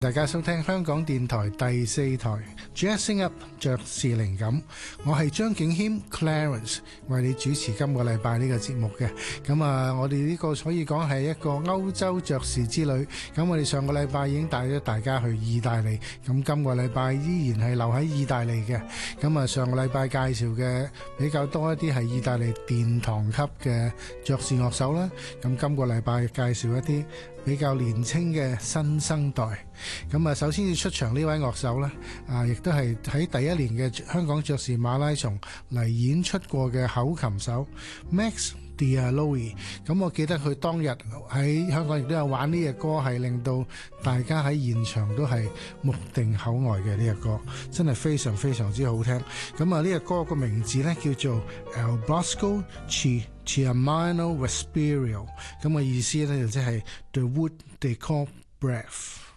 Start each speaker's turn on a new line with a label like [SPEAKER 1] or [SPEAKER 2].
[SPEAKER 1] 大家收聽香港電台第4台 Jazzing Up 爵士靈感，我係張敬軒 Clarence 為你主持今個禮拜呢個節目嘅。咁我哋呢個可以講係一個歐洲爵士之旅。咁我哋上個禮拜已經帶咗大家去意大利，咁今個禮拜依然係留喺意大利嘅。咁上個禮拜介紹嘅比較多一啲係意大利殿堂級嘅爵士樂手啦。咁今個禮拜介紹一啲比較年輕嘅新生代。咁首先要出場呢位樂手呢，亦都係喺第一年嘅香港爵士馬拉松嚟演出過嘅口琴手 Max Dialloy。咁我記得佢當日喺香港亦都有玩呢隻歌，係令到大家喺現場都係目定口呆嘅。呢隻歌真係非常非常之好聽。咁呢隻歌個名字呢叫做 Il Bosco Chiamano Vesperio， 咁嘅意思呢就即係 The Wood They Call Breath。